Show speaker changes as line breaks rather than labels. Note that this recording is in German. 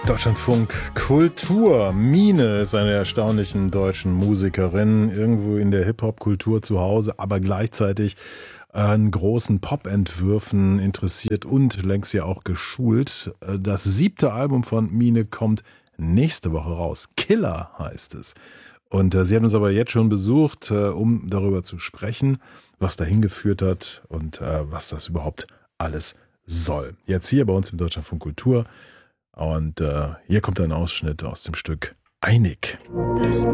Deutschlandfunk Kultur. Mine ist eine erstaunlichen deutschen Musikerin, irgendwo in der Hip-Hop-Kultur zu Hause, aber gleichzeitig an großen Pop-Entwürfen interessiert und längst ja auch geschult. Das 7. Album von Mine kommt nächste Woche raus. Killer heißt es. Und sie hat uns aber jetzt schon besucht, um darüber zu sprechen, was dahin geführt hat und was das überhaupt alles soll. Jetzt hier bei uns im Deutschlandfunk Kultur. Und hier kommt ein Ausschnitt aus dem Stück Einig.